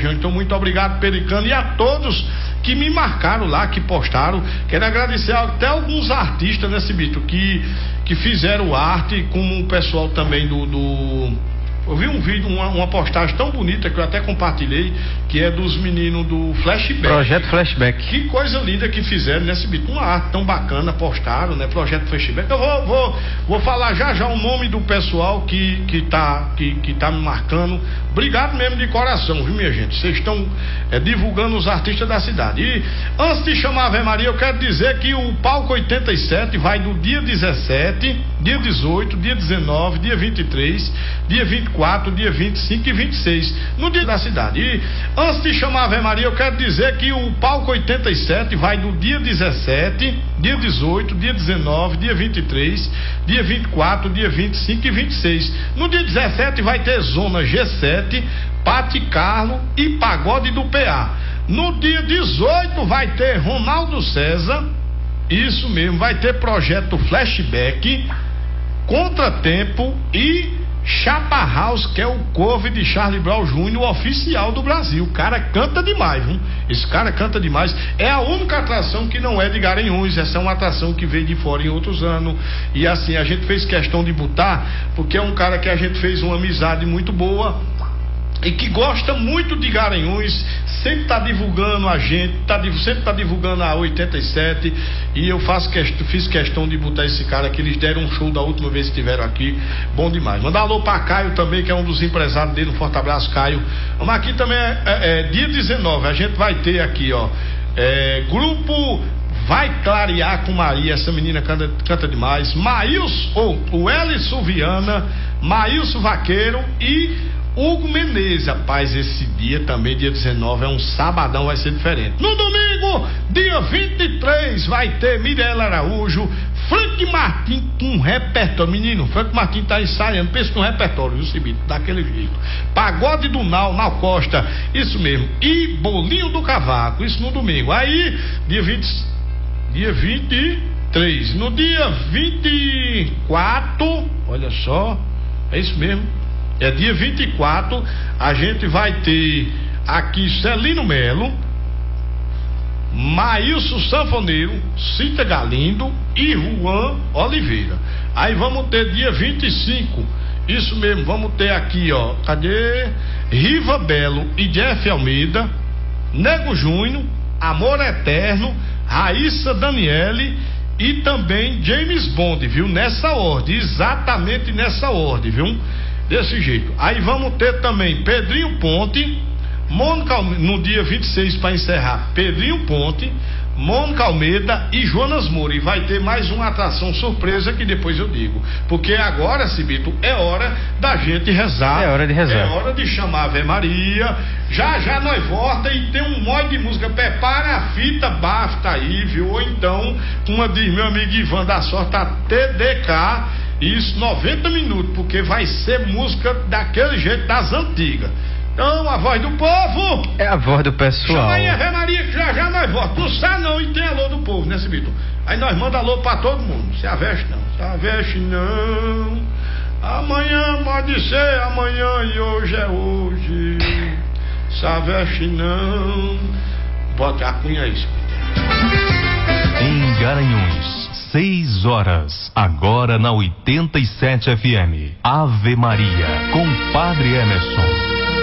região. Então, muito obrigado, Pericano, e a todos que me marcaram lá, que postaram. Quero agradecer até alguns artistas, né, Cibito, que fizeram arte, como o pessoal também eu vi um vídeo, uma postagem tão bonita que eu até compartilhei, que é dos meninos do Flashback. Projeto Flashback. Que coisa linda que fizeram, né, Cibito? Uma arte tão bacana, postaram, né? Projeto Flashback. Eu vou falar já o nome do pessoal que tá me marcando. Obrigado mesmo de coração, viu, minha gente? Vocês estão divulgando os artistas da cidade. E antes de chamar a Ave Maria, eu quero dizer que o Palco 87 vai do dia 17, dia 18, dia 19, dia 23, dia 24, dia 25 e 26, no dia da cidade. E antes de chamar a Ave Maria, eu quero dizer que o Palco 87 vai do dia 17, dia 18, dia 19, dia 23, dia 24, dia 25 e 26. No dia 17 vai ter Zona G7, Pati Carlo e Pagode do PA. No dia 18 vai ter Ronaldo César, isso mesmo, vai ter Projeto Flashback, Contratempo e Chapa House, que é o cover de Charlie Brown Jr., oficial do Brasil. O cara canta demais, viu? Esse cara canta demais. É a única atração que não é de Garanhuns. Essa é uma atração que veio de fora em outros anos. E assim, a gente fez questão de botar, porque é um cara que a gente fez uma amizade muito boa e que gosta muito de Garanhuns, sempre está divulgando a gente, sempre está divulgando a 87, e eu fiz questão de botar esse cara, que eles deram um show da última vez que estiveram aqui, bom demais. Mandar alô para Caio também, que é um dos empresários dele, um forte abraço, Caio. Vamos aqui também, dia 19, a gente vai ter aqui, grupo Vai Clarear com Maria, essa menina canta demais, o Elisson Viana, Maílson Vaqueiro e Hugo Menezes. Rapaz, esse dia também, dia 19, é um sabadão, vai ser diferente. No domingo, dia 23, vai ter Mirela Araújo, Frank Martin com repertório. Menino, Frank Martin tá ensaiando, pensa no repertório, viu, Cibito? Daquele jeito. Pagode do Nau Costa, isso mesmo. E Bolinho do Cavaco, isso no domingo. Aí, dia 23. No dia 24, olha só, é isso mesmo. É dia 24, a gente vai ter aqui Celino Melo, Maílson Sanfoneiro, Cita Galindo e Juan Oliveira. Aí vamos ter dia 25, isso mesmo, vamos ter aqui, cadê? Riva Belo e Jeff Almeida, Nego Júnior, Amor Eterno, Raíssa Daniele e também James Bond, viu? Nessa ordem, exatamente nessa ordem, viu? Desse jeito. Aí vamos ter também Pedrinho Ponte, Mônica, no dia 26 para encerrar, Pedrinho Ponte, Mônica Almeida e Jonas Moura. E vai ter mais uma atração surpresa que depois eu digo. Porque agora, Cibito, é hora da gente rezar. É hora de rezar. É hora de chamar a Ave Maria. Já nós volta e tem um monte de música. Prepara a fita bafta aí, viu? Ou então, uma de meu amigo Ivan da Sorte, a TDK. Isso, 90 minutos, porque vai ser música daquele jeito das antigas. Então, a voz do povo é a voz do pessoal. Chama aí a Ave Maria, que já nós voltamos. Não sai não, e tem alô do povo, né, Cibito? Aí nós manda alô pra todo mundo. Se aveste não, se aveste não. Amanhã pode ser amanhã e hoje é hoje. Se aveste não. Bota a cunha aí, Cibito. Em Garanhuns, 6 horas, agora na 87 FM. Ave Maria, com Padre Emerson.